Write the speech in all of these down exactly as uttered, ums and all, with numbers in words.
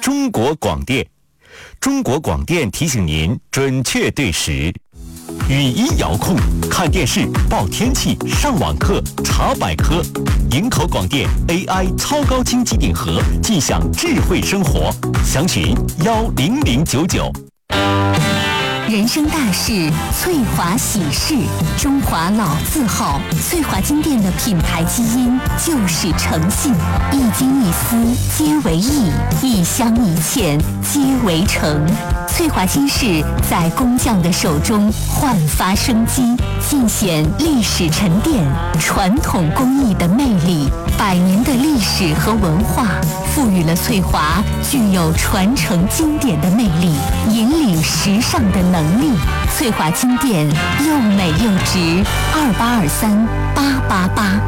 中国广电。中国广电提醒您准确对时。语音遥控，看电视、报天气、上网课、查百科。营口广电 A I 超高清机顶盒，尽享智慧生活。详询幺零零九九。 人生大事，翠华喜事，中华老字号，翠华金店的品牌基因就是诚信，一金一丝皆为义，一香一欠皆为诚。翠华金饰在工匠的手中焕发生机，尽显历史沉淀、传统工艺的魅力。百年的历史和文化，赋予了翠华具有传承经典的魅力，引领时尚的能力。翠华金店又美又值，二八二三八八八。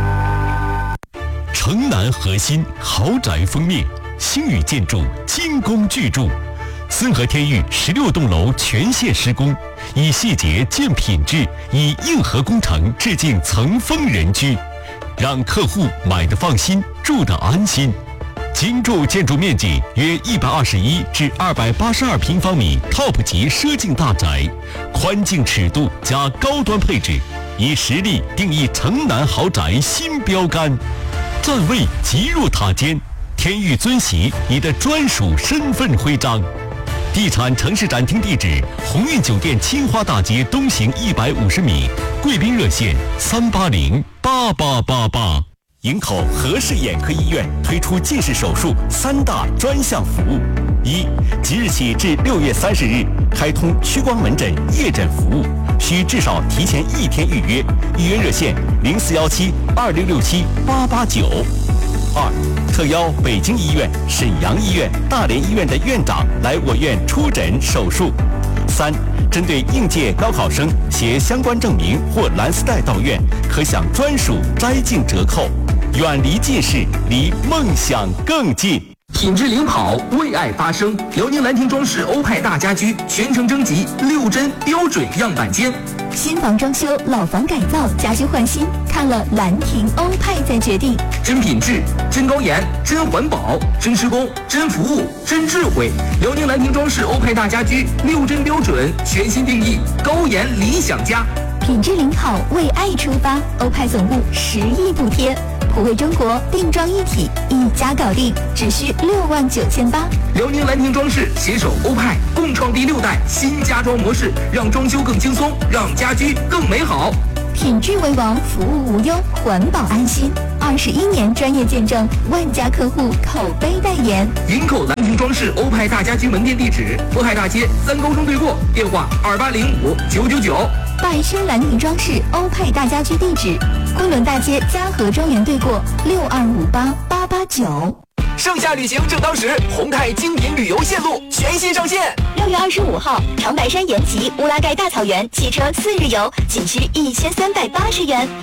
城南核心豪宅封面，星宇建筑精工巨筑，森和天域十六栋楼全线施工，以细节见品质，以硬核工程致敬层峰人居，让客户买得放心，住得安心。精筑建筑面积约一百二十一至二百八十二平方米 ，Top 级奢境大宅，宽净尺度加高端配置，以实力定义城南豪宅新标杆。站位极入塔尖，天域尊玺你的专属身份徽章。地产城市展厅地址：鸿运酒店青花大街东行一百五十米，贵宾热线三八零八八八八。营口和氏眼科医院推出近视手术三大专项服务：一、即日起至六月三十日开通屈光门诊夜诊服务，需至少提前一天预约，预约热线零四幺七二六六七八八九。二、特邀北京医院、沈阳医院、大连医院的院长来我院出诊手术。三、针对应届高考生携相关证明或蓝丝带到院，可享专属摘镜折扣。远离近视，离梦想更近。 品质领跑，为爱发声。辽宁兰亭装饰欧派大家居全程征集六针标准样板间。 新房装修、老房改造、家居换新，看了兰亭欧派再决定。 真品质、真高颜、真环保、真施工、真服务、真智慧。辽宁兰亭装饰欧派大家居六针标准全新定义，高颜理想家。 品质领跑，为爱出发。欧派总部十亿补贴。普惠中国定妆一体，一家搞定，只需六万九千八。 辽宁兰亭装饰携手欧派，共创第六代新家装模式，让装修更轻松，让家居更美好。 品质为王，服务无忧，环保安心。二十一年专业见证，万家客户口碑代言。 营口兰亭装饰欧派大家居门店地址：渤海大街三高中对过，电话二八零五九九九。 百轩兰亭装饰欧派大家居地址：昆仑大街嘉禾庄园对过，六二五八八八九。 盛夏旅行正当时，宏泰精品旅游线路全新上线。 六月二十五号，长白山延吉乌拉盖大草原汽车四日游，仅需一千三百八十元；